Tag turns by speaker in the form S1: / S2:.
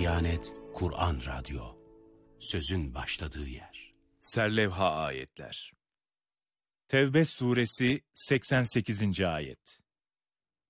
S1: Diyanet Kur'an Radyo, sözün başladığı yer.
S2: Serlevha ayetler. Tevbe suresi 88. ayet.